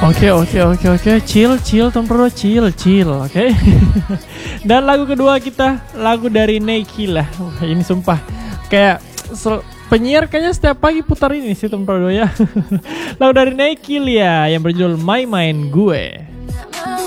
Oke. Chill, Tempro, chill, oke. Dan lagu kedua kita, lagu dari Neki lah. Ini sumpah kayak penyiar kayaknya setiap pagi putar ini sih Tempro ya. Lagu dari Neki ya yang berjudul My Mind Gue.